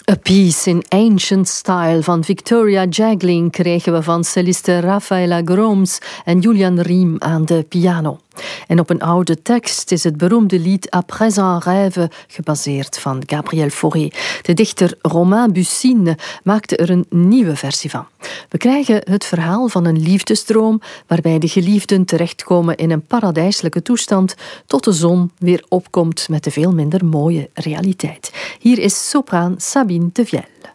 A Piece in Ancient Style van Victoria Jagling kregen we van celliste Rafaela Groms en Julian Riem aan de piano. En op een oude tekst is het beroemde lied Après un rêve gebaseerd van Gabriel Fauré. De dichter Romain Bussine maakte er een nieuwe versie van. We krijgen het verhaal van een liefdesdroom waarbij de geliefden terechtkomen in een paradijselijke toestand tot de zon weer opkomt met de veel minder mooie realiteit. Hier is sopraan Sabine de Viel.